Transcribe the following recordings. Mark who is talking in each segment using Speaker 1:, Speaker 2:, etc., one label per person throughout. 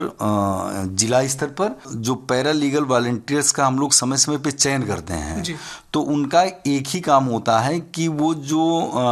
Speaker 1: जिला स्तर पर जो पैरा लीगल वॉलंटियर्स का हम लोग समय समय पे चयन करते हैं जी। तो उनका एक ही काम होता है कि वो जो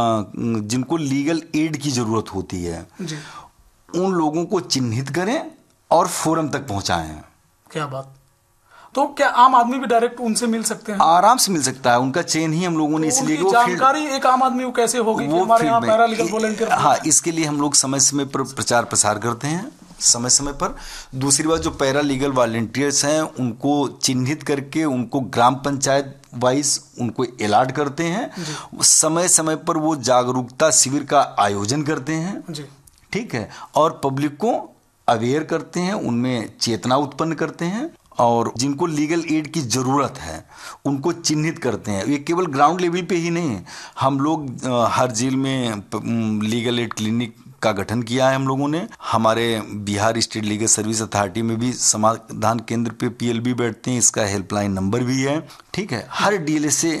Speaker 1: जिनको लीगल एड की जरूरत होती है जी। उन लोगों को चिन्हित करें और फोरम तक पहुंचाएं।
Speaker 2: क्या बात। तो क्या आम आदमी भी डायरेक्ट उनसे मिल सकते हैं?
Speaker 1: आराम से मिल सकता है, उनका चयन ही हम लोगों ने इसलिए
Speaker 2: वो जानकारी एक आम आदमी को कैसे होगी कि हमारे यहाँ पैरालीगल वॉलंटियर।
Speaker 1: हाँ, इसके लिए हम लोग समय समय पर प्रचार प्रसार करते हैं समय समय पर। दूसरी बात, जो पैरा लीगल वॉलंटियर्स हैं उनको चिन्हित करके उनको ग्राम पंचायत वाइज उनको अलॉट करते हैं। समय समय पर वो जागरूकता शिविर का आयोजन करते हैं, ठीक है, और पब्लिक को अवेयर करते हैं, उनमें चेतना उत्पन्न करते हैं और जिनको लीगल एड की ज़रूरत है उनको चिन्हित करते हैं। ये केवल ग्राउंड लेवल पे ही नहीं, हम लोग हर जेल में लीगल एड क्लिनिक का गठन किया है हम लोगों ने। हमारे Bihar state legal service authority में भी समाधान केंद्र पे पीएलबी बैठते हैं, इसका हेल्पलाइन नंबर भी है, ठीक है। हर डीएलए से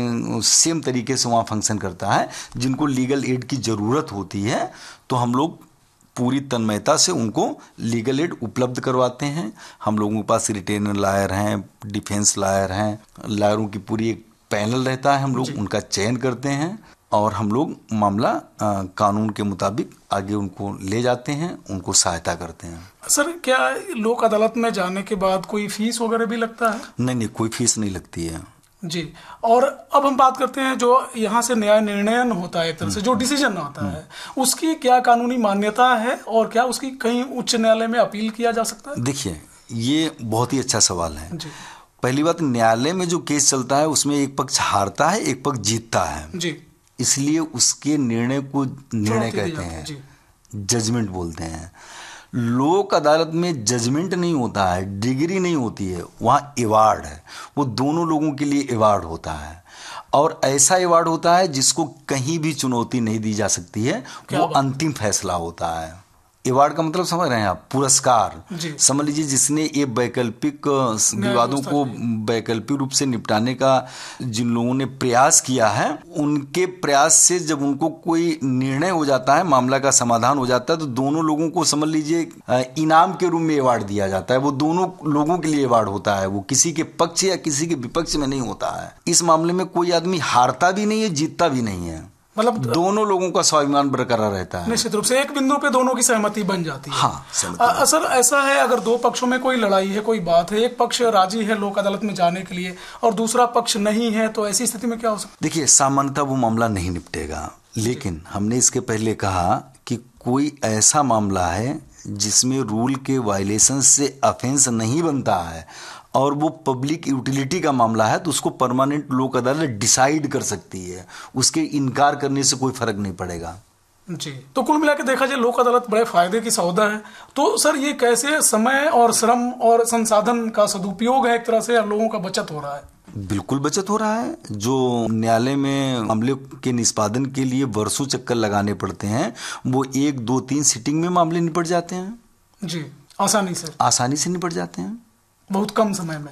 Speaker 1: सेम तरीके से वहाँ फंक्शन करता है। जिनको लीगल एड की ज़रूरत होती है तो हम लोग पूरी तन्मयता से उनको लीगल एड उपलब्ध करवाते हैं। हम लोगों के पास रिटेनर लॉयर हैं, डिफेंस लॉयर हैं, लॉयरों की पूरी एक पैनल रहता है, हम लोग उनका चयन करते हैं और हम लोग मामला कानून के मुताबिक आगे उनको ले जाते हैं, उनको सहायता करते हैं।
Speaker 2: सर, क्या लोक अदालत में जाने के बाद कोई फीस वगैरह भी लगता है?
Speaker 1: नहीं, कोई फीस नहीं लगती है
Speaker 2: जी। और अब हम बात करते हैं जो यहाँ से न्याय निर्णयन होता है, एक तरह से जो डिसीजन आता है, उसकी क्या कानूनी मान्यता है और क्या उसकी कहीं उच्च न्यायालय में अपील किया जा सकता है?
Speaker 1: देखिए, ये बहुत ही अच्छा सवाल है जी। पहली बात, न्यायालय में जो केस चलता है उसमें एक पक्ष हारता है, एक पक्ष जीतता है जी। इसलिए उसके निर्णय को निर्णय कहते हैं, जजमेंट बोलते हैं। लोक अदालत में जजमेंट नहीं होता है, डिग्री नहीं होती है, वहाँ अवार्ड है। वो दोनों लोगों के लिए अवार्ड होता है और ऐसा अवार्ड होता है जिसको कहीं भी चुनौती नहीं दी जा सकती है, वो अंतिम फैसला होता है। अवार्ड का मतलब समझ रहे हैं आप? पुरस्कार समझ लीजिए। जिसने ये वैकल्पिक विवादों को वैकल्पिक रूप से निपटाने का जिन लोगों ने प्रयास किया है, उनके प्रयास से जब उनको कोई निर्णय हो जाता है, मामला का समाधान हो जाता है, तो दोनों लोगों को समझ लीजिए इनाम के रूप में अवार्ड दिया जाता है। वो दोनों लोगों के लिए अवार्ड होता है, वो किसी के पक्ष या किसी के विपक्ष में नहीं होता है। इस मामले में कोई आदमी हारता भी नहीं है, जीतता भी नहीं है, मतलब दोनों लोगों का स्वाभिमान बरकरार रहता है।
Speaker 2: निश्चित रूप से एक बिंदु पे दोनों की सहमति बन जाती है।
Speaker 1: हाँ,
Speaker 2: सर, ऐसा है अगर दो पक्षों में कोई लड़ाई है, कोई बात है, एक पक्ष राजी है लोक अदालत में जाने के लिए और दूसरा पक्ष नहीं है, तो ऐसी स्थिति में क्या हो सकता है?
Speaker 1: देखिए, सामान्यतः वो मामला नहीं निपटेगा, लेकिन हमने इसके पहले कहा कि कोई ऐसा मामला है जिसमें रूल के वायलेशन से ऑफेंस नहीं बनता है और वो पब्लिक यूटिलिटी का मामला है, तो उसको परमानेंट लोक अदालत डिसाइड कर सकती है। उसके इनकार करने से कोई फर्क नहीं पड़ेगा
Speaker 2: जी। तो कुल मिला के देखा जाए लोक अदालत बड़े फायदे की सौदा है। तो सर, ये कैसे समय और श्रम और संसाधन का सदुपयोग है, एक तरह से लोगों का बचत हो रहा है?
Speaker 1: बिल्कुल बचत हो रहा है। जो न्यायालय में मामले के निष्पादन के लिए वर्षों चक्कर लगाने पड़ते हैं, वो 1, 2, 3 सिटिंग में मामले निपट जाते हैं
Speaker 2: जी। आसानी से निपट जाते हैं,
Speaker 1: बहुत कम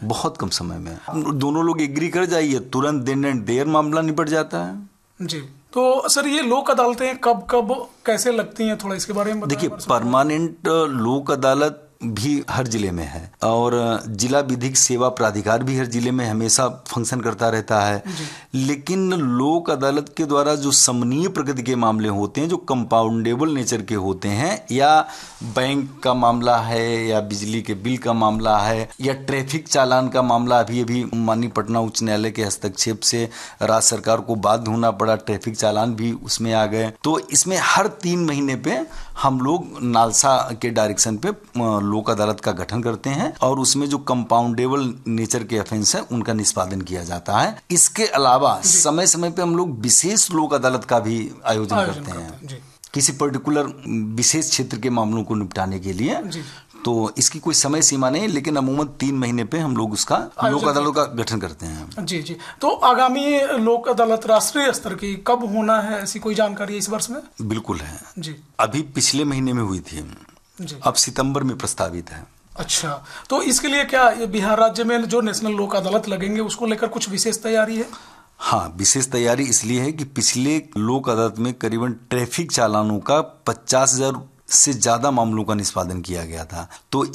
Speaker 1: समय में। दोनों लोग एग्री कर जाइए, तुरंत देन एंड देयर मामला निपट जाता है
Speaker 2: जी। तो सर, ये लोक अदालतें कब कब कैसे लगती हैं, थोड़ा इसके बारे में बताइए।
Speaker 1: देखिए, परमानेंट लोक अदालत भी हर जिले में है और जिला विधिक सेवा प्राधिकार भी हर जिले में हमेशा फंक्शन करता रहता है। लेकिन लोक अदालत के द्वारा जो समनीय प्रकृति के मामले होते हैं, जो कंपाउंडेबल नेचर के होते हैं, या बैंक का मामला है, या बिजली के बिल का मामला है, या ट्रैफिक चालान का मामला, अभी माननीय पटना उच्च न्यायालय के हस्तक्षेप से राज्य सरकार को बाध्य होना पड़ा, ट्रैफिक चालान भी उसमें आ गए। तो इसमें हर 3 महीने पे हम लोग नालसा के डायरेक्शन पे लोक अदालत का गठन करते हैं और उसमें जो कंपाउंडेबल नेचर के ऑफेंस है उनका निष्पादन किया जाता है। इसके अलावा समय समय पे हम लोग विशेष लोक अदालत का भी आयोजन करते हैं किसी पर्टिकुलर विशेष क्षेत्र के मामलों को निपटाने के लिए। तो इसकी कोई समय सीमा नहीं, लेकिन अमूमन 3 महीने पे हम लोग उसका लोक अदालत का गठन करते हैं।
Speaker 2: जी। तो आगामी लोक अदालत राष्ट्रीय स्तर की कब होना है, ऐसी कोई जानकारी इस वर्ष में?
Speaker 1: बिल्कुल है जी। अभी पिछले महीने में हुई थी जी। अब सितंबर में प्रस्तावित है।
Speaker 2: अच्छा, तो इसके लिए क्या बिहार राज्य में जो नेशनल लोक अदालत लगेंगे उसको लेकर कुछ विशेष तैयारी है?
Speaker 1: हाँ, विशेष तैयारी इसलिए है कि पिछले लोक अदालत में करीबन ट्रैफिक चालानों का 50,000 से ज़्यादा मामलों का निष्पादन किया गया था। तो